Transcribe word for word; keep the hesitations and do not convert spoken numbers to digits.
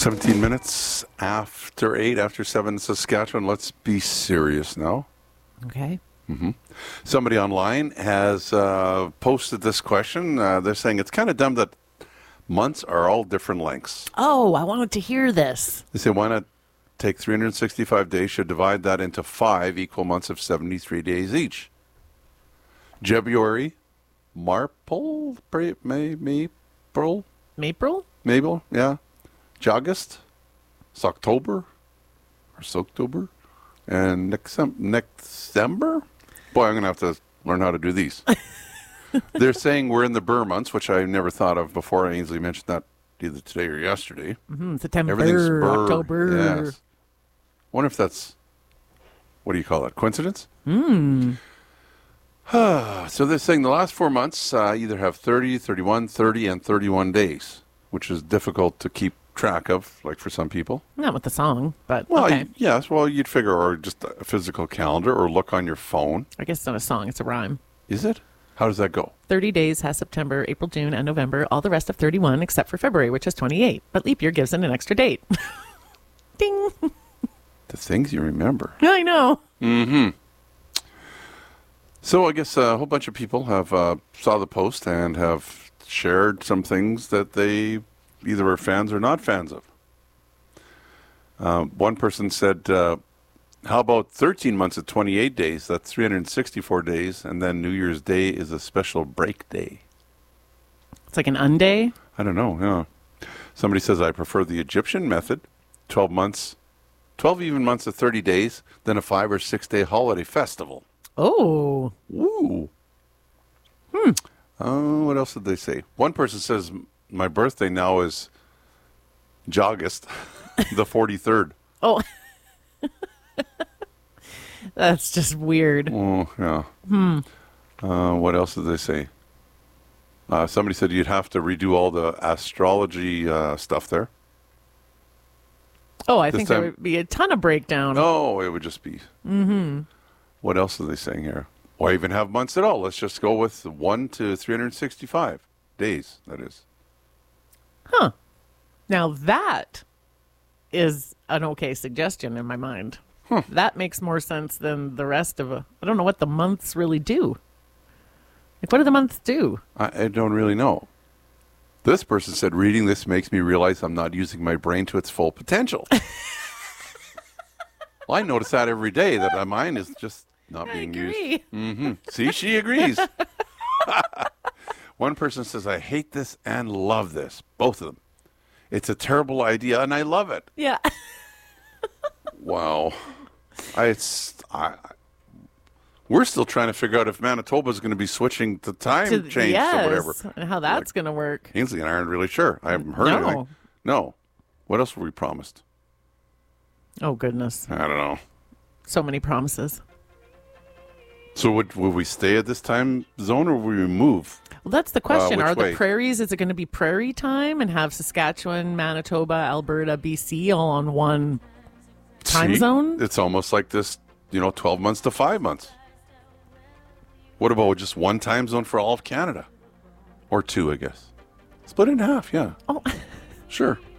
seventeen minutes after eight, after seven in Saskatchewan. Let's be serious now. Okay. Mm-hmm. Somebody online has uh, posted this question. Uh, they're saying it's kind of dumb that months are all different lengths. Oh, I wanted to hear this. They say, why not take three hundred sixty-five days, should divide that into five equal months of seventy-three days each. February, Marple, May, May, April, April? Mabel, yeah. August, October, or October, and next next December. Boy, I'm going to have to learn how to do these. They're saying we're in the Burr months, which I never thought of before. Ainsley mentioned that either today or yesterday. Mm-hmm. September, Everything's Burr. October. Yes. Wonder if that's, what do you call that, coincidence? Hmm. So they're saying the last four months uh, either have thirty, thirty-one, thirty, and thirty-one days, which is difficult to keep track of, like for some people. Not with the song, but Well, okay. y- yes, well, you'd figure, or just a physical calendar, or look on your phone. I guess it's not a song, it's a rhyme. Is it? How does that go? thirty days has September, April, June, and November. All the rest of thirty-one, except for February, which is twenty-eight. But leap year gives it an extra date. Ding. The things you remember. I know. Mm-hmm. So I guess a whole bunch of people have uh, saw the post and have shared some things that they either are fans or not fans of. Uh, one person said, uh, how about thirteen months at twenty-eight days? That's three hundred sixty-four days, and then New Year's Day is a special break day. It's like an unday. I don't know, yeah. Somebody says, I prefer the Egyptian method, twelve months, twelve even months of thirty days, then a five or six day holiday festival. Oh. Ooh. Hmm. Uh, what else did they say? One person says, my birthday now is August, the forty-third. Oh. That's just weird. Oh, yeah. Hmm. Uh, what else did they say? Uh, somebody said you'd have to redo all the astrology uh, stuff there. Oh, I This think there time- would be a ton of breakdown. No, it would just be. Mm-hmm. What else are they saying here? Why even have months at all? Let's just go with one to three hundred sixty-five days, that is. Huh. Now that is an okay suggestion in my mind. Huh. That makes more sense than the rest of a... I don't know what the months really do. Like, what do the months do? I, I don't really know. This person said, reading this makes me realize I'm not using my brain to its full potential. Well, I notice that every day, that my mind is just not I being agree. used. Mm-hmm. See, she agrees. One person says, I hate this and love this. Both of them. It's a terrible idea, and I love it. Yeah. Wow. I, it's, I, I- we're still trying to figure out if Manitoba is going to be switching the time To- change yes, to whatever. and how that's going to work. Ainsley and I aren't really sure. I haven't heard No. anything. No. What else were we promised? Oh, goodness. I don't know. So many promises. So would, would we stay at this time zone or would we move? Well, that's the question. which Are way? the prairies, is it going to be prairie time and have Saskatchewan, Manitoba, Alberta, B C all on one time See? zone? It's almost like this, you know, twelve months to five months. What about just one time zone for all of Canada? Or two, I guess. Split it in half, yeah. Oh, Sure.